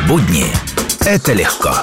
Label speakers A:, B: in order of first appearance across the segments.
A: Будни – это легко.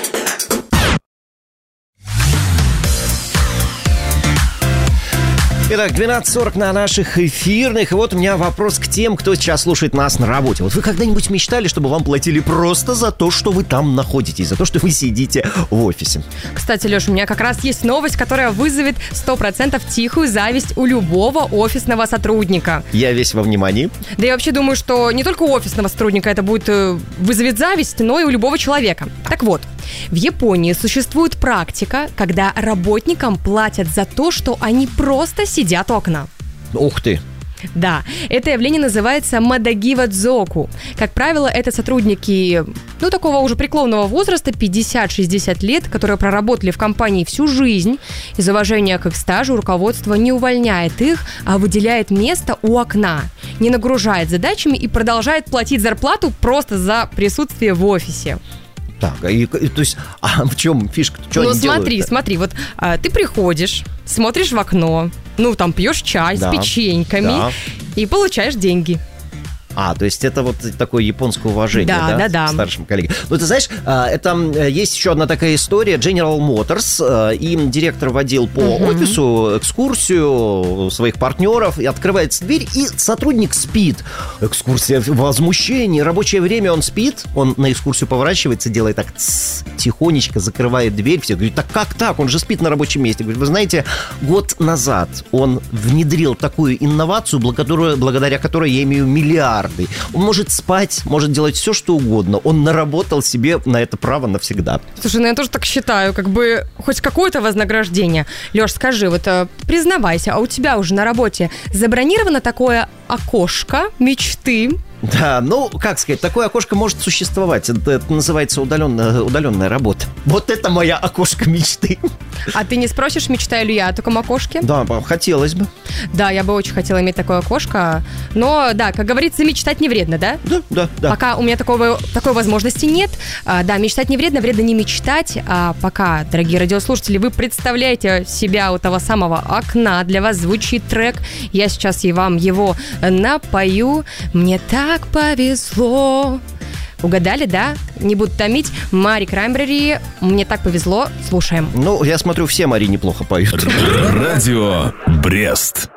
B: Итак, 12:40 на наших эфирных. И вот у меня вопрос к тем, кто сейчас слушает нас на работе. Вот вы когда-нибудь мечтали, чтобы вам платили просто за то, что вы там находитесь, за то, что вы сидите в офисе?
C: Кстати, Леш, у меня как раз есть новость, которая вызовет 100% тихую зависть у любого офисного сотрудника.
B: Я весь во внимании.
C: Да я вообще думаю, что не только у офисного сотрудника это будет вызовет зависть, но и у любого человека. Так вот, в Японии существует практика, когда работникам платят за то, что они просто сидят у окна.
B: Ух ты!
C: Да, это явление называется мадагива-дзоку. Как правило, это сотрудники, такого уже преклонного возраста, 50-60 лет, которые проработали в компании всю жизнь. Из уважения к их стажу руководство не увольняет их, а выделяет место у окна, не нагружает задачами и продолжает платить зарплату просто за присутствие в офисе.
B: Так, то есть, в чем фишка? Что они делают?
C: Смотри, вот ты приходишь, смотришь в окно, там пьешь чай с печеньками и получаешь деньги.
B: То есть это вот такое японское уважение,
C: да?
B: К старшим коллегам. Ты знаешь, это есть еще одна такая история. General Motors, им директор водил по офису экскурсию своих партнеров, и открывается дверь, и сотрудник спит. Экскурсия, возмущение, рабочее время, он спит, он на экскурсию поворачивается, делает так, тихонечко закрывает дверь, все говорят, так как так, он же спит на рабочем месте. Говорит, вы знаете, год назад он внедрил такую инновацию, благодаря которой я имею миллиарды. Он может спать, может делать все, что угодно. Он наработал себе на это право навсегда.
C: Слушай, я тоже так считаю, хоть какое-то вознаграждение. Леш, скажи, признавайся, а у тебя уже на работе забронировано такое окошко мечты?
B: Да, как сказать, такое окошко может существовать. Это называется удаленная работа. Вот это моя окошко мечты.
C: А ты не спросишь, мечтаю ли я о таком окошке?
B: Да, хотелось бы.
C: Да, я бы очень хотела иметь такое окошко. Но, да, как говорится, мечтать не вредно, да?
B: Да.
C: Пока у меня такой возможности нет. Да, мечтать не вредно, вредно не мечтать. А пока, дорогие радиослушатели, вы представляете себя у того самого окна, для вас звучит трек. Я сейчас вам его напою. Мне так повезло. Угадали, да? Не буду томить. Мари Краймбрери, мне так повезло. Слушаем.
B: Я смотрю, все Мари неплохо поют.
A: Радио Брест.